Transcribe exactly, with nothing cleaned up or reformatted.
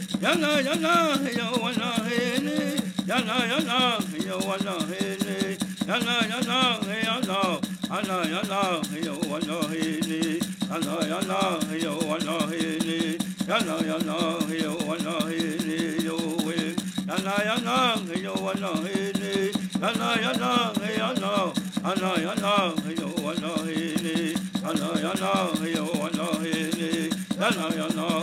yana yana yo wana hene yana yana yo wana hene yana yana yana ana yana yo wana hene ana yana yo wana hene yana yana yo wana hene yo we yana yana yo wana hene yana yana yana ana yana yo wana hene ana yana yo wana hene yana yana